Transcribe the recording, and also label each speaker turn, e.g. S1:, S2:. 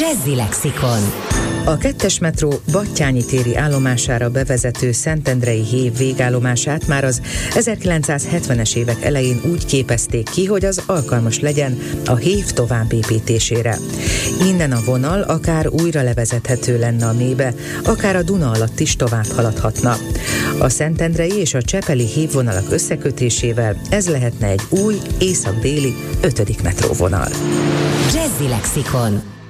S1: Jazzy Lexikon.
S2: A 2-es metró Battyányi téri állomására bevezető Szentendrei hév végállomását már az 1970-es évek elején úgy képezték ki, hogy az alkalmas legyen a hév továbbépítésére. Innen a vonal akár újra levezethető lenne a mélybe, akár a Duna alatt is tovább haladhatna. A szentendrei és a csepeli hévvonalak összekötésével ez lehetne egy új, észak-déli 5. metróvonal.
S1: Jazzy Lexikon.